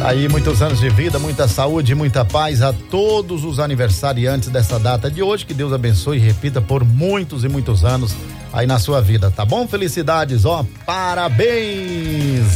Aí, muitos anos de vida, muita saúde, muita paz a todos os aniversariantes dessa data de hoje. Que Deus abençoe e repita por muitos e muitos anos aí na sua vida, tá bom? Felicidades, ó, parabéns!